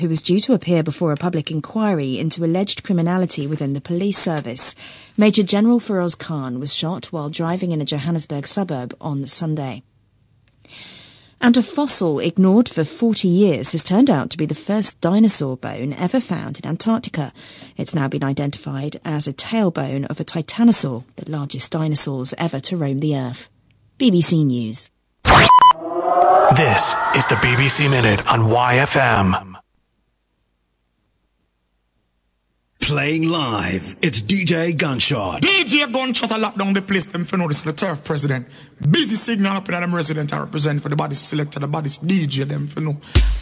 who was due to appear before a public inquiry into alleged criminality within the police service. Major General Feroz Khan was shot while driving in a Johannesburg suburb on Sunday. And a fossil ignored for 40 years has turned out to be the first dinosaur bone ever found in Antarctica. It's now been identified as a tailbone of a titanosaur, the largest dinosaurs ever to roam the Earth. BBC News. This is the BBC Minute on YFM. Playing live, it's DJ Gunshot. DJ Gunshot a lock down the place, them for notice for the turf president. Busy signal up in them resident I represent for the body selector, the body's DJ, them for no.